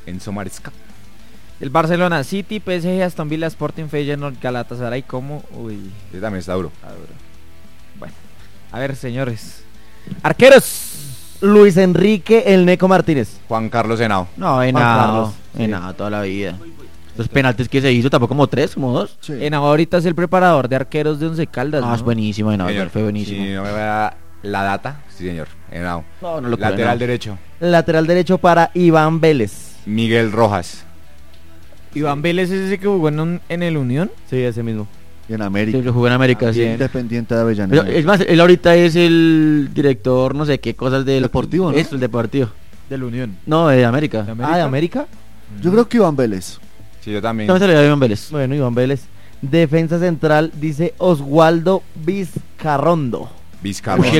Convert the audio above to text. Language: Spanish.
Enzo Maresca. El Barcelona, City, PSG, Aston Villa, Sporting, Feyenoord, Galatasaray, como... Uy, Ese también está duro. está duro. Bueno, a ver, señores. Arqueros. Luis Enrique El Neco Martínez. Juan Carlos Henao. No, Carlos, Henao. sí. Henao toda la vida. Los penaltis que se hizo, tampoco como 3, como 2. Sí. En ahorita es el preparador de arqueros de Once Caldas, No, ¿no? es buenísimo, Henao, Señor, fue buenísimo. Si no me va la data, sí señor, Henao. No, no lo creo, Lateral Henao. derecho, Lateral derecho para Iván Vélez. Miguel Rojas. Iván Vélez es ese que jugó en el Unión. Sí, ese mismo. Y en Sí, América. lo jugó en América, sí. Independiente de Pero, Avellaneda. es más, él ahorita es el director, no sé qué cosas del... Deportivo, ¿no? Eso, el deportivo. Del Unión. No, de América. ¿De Ah, ¿de América? Yo creo que Iván Vélez. Sí, yo también. No, se le dio a Iván Vélez. Bueno, Iván Vélez. Defensa central dice Oswaldo Vizcarrondo. Vizcarrondo.